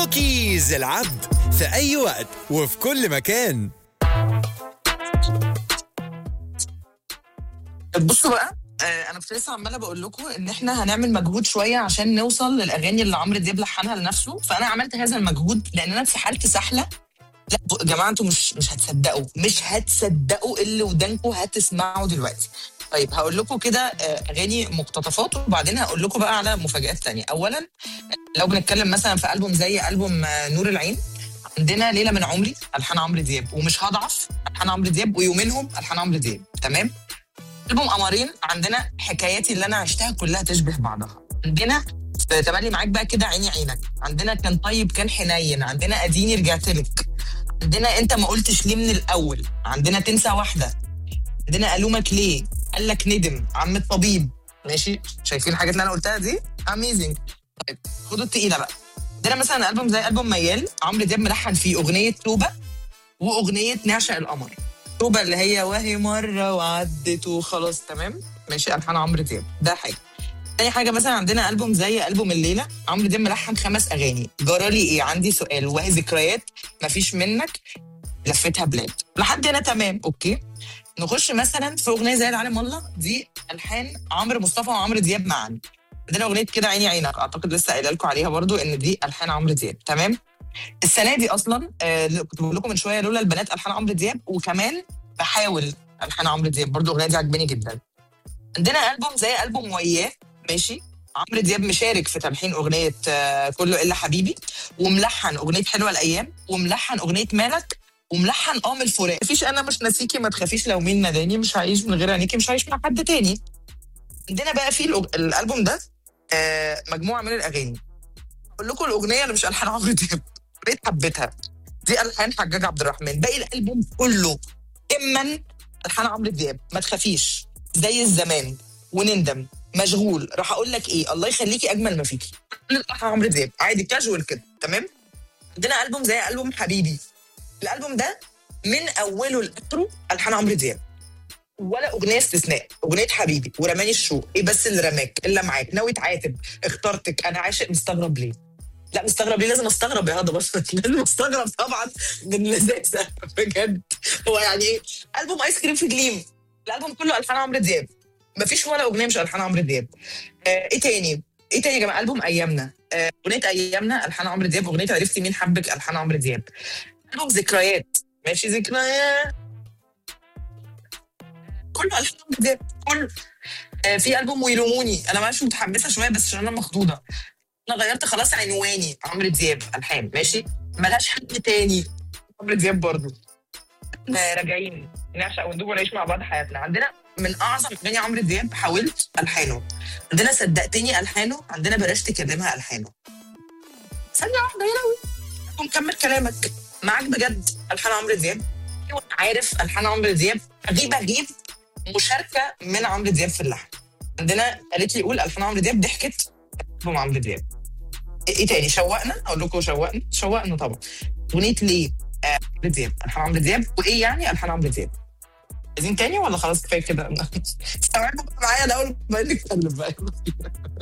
كوكيز العب في أي وقت وفي كل مكان. بصوا بقى، انا كنت لسه عماله بقول لكم ان احنا هنعمل مجهود شويه عشان نوصل للاغاني اللي عمرو دياب لحنها لنفسه. فانا عملت هذا المجهود لان انا في حالتي سحله. لا يا جماعه، انتوا مش هتصدقوا اللي ودانكم هتسمعوا دلوقتي. طيب هقول لكم كده اغاني مقتطفات، وبعدين هقول لكم بقى على مفاجآت تانية. اولا، لو بنتكلم مثلا في البوم زي البوم نور العين، عندنا ليله من عمري الحان عمرو دياب، ومش هضعف الحان عمرو دياب، ويومينهم الحان عمرو دياب. تمام. البوم قمرين عندنا حكاياتي اللي انا عشتها كلها تشبه بعضها. عندنا تملي معاك بقى كده عيني عينك، عندنا كان طيب كان حنين، عندنا اديني رجعت لك، عندنا انت ما قلتش ليه من الاول، عندنا تنسى واحده، عندنا الومك ليه، قال لك ندم، عم الطبيب. ماشي، شايفين الحاجات اللي انا قلتها دي؟ اميزنج. طيب خدوا التقيله بقى. عندنا مثلا البوم زي البوم ميال، عمرو دياب ملحن فيه اغنيه توبه واغنيه نعشق القمر. توبه اللي هي وهي مره وعدت وخلاص. تمام ماشي، الحان عمرو دياب، ده حاجه. تاني حاجه مثلا عندنا البوم زي البوم الليله، عمرو دياب ملحن 5 اغاني. جرالي ايه، عندي سؤال، وهي ذكريات، مفيش منك، لفتها بلاد. لحد هنا تمام اوكي. نخش مثلا في اغنيه زي العالم والله، دي الحان عمرو مصطفى وعمرو دياب معا. عندنا اغنيه كده عيني عينك، اعتقد لسه قايله لكم عليها برضو ان دي الحان عمرو دياب. تمام. السنه دي اصلا كنت بقول لكم من شويه لولا البنات الحان عمرو دياب، وكمان بحاول الحان عمرو دياب برضو. الاغنيه دي عجباني جدا. عندنا البوم زي البوم وياه، ماشي، عمرو دياب مشارك في تلحين اغنيه كله الا حبيبي، وملحن اغنيه حلوه الايام، وملحن اغنيه مالك، وملحن من الفراق. مفيش انا مش ناسيكي، ما تخافيش لو مين ناداني، مش هعيش من غير عينيكي، مش هعيش مع حد تاني. عندنا بقى في الالبوم ده مجموعه من الاغاني. اقول لكم الاغنيه اللي مش الحان عمرو دياب، بقيت حبيتها، دي الحان حجاج عبد الرحمن. باقي الالبوم كله اما الحان عمرو دياب. ما تخافيش، زي الزمان، ونندم، مشغول، راح اقول لك ايه، الله يخليكي، اجمل ما فيكي، الحان عمرو دياب عادي كاجوال كده. تمام. عندنا البوم زي البوم حبيبي. الالبوم ده من اوله لاخره الحان عمرو دياب، ولا اغنيه استثناء. اغنيه حبيبي ورماني الشوق، ايه بس اللي رماك، الا معاك، ناوي تعاتب، اخترتك، انا عاشق، مستغرب ليه. لا مستغرب ليه، لازم استغرب يا هضه، بس لازم استغرب طبعا من لذاذه بجد. هو يعني ايه البوم ايس كريم في جليم؟ الالبوم كله الحان عمرو دياب، مفيش ولا اغنيه مش الحان عمرو دياب. ايه تاني يا جماعه؟ البوم ايامنا، اغنيه ايامنا الحان عمرو دياب، اغنيه عرفتي مين حبك الحان عمرو دياب. البوم ذكريات، ماشي، ذكريات، كله الحان عمرو دياب كله. في البوم ويلوموني، انا مش متحمسه شويه بس عشان انا مخضوضه. انا غيرت خلاص عنواني، عمرو دياب الحان، ماشي، ملهاش حد تاني، عمرو دياب برضو. راجعين، نعشق وندوب ونعيش مع بعض حياتنا. عندنا من اعظم اغاني عمرو دياب حاولت الحانه، عندنا صدقتني الحانه، عندنا بلاش تكلمها الحانه. ثانيه واحده يا لوي، ونكمل كلامك معاك بجد الحان عمرو دياب. عارف الحان عمرو دياب، اجيب مشاركه من عمرو دياب في اللحن. عندنا قالت لي قول الحان عمرو دياب، ضحكت مع عمرو دياب. ايه تاني؟ شوقنا، اقول لكم شوقنا طبعا. اغنيه ليه عمرو دياب، الحان عمرو دياب. وايه يعني الحان عمرو دياب؟ عايزين تاني ولا خلاص كفايه كده؟ استوعبوا معايا الاول ما نتكلم بقى.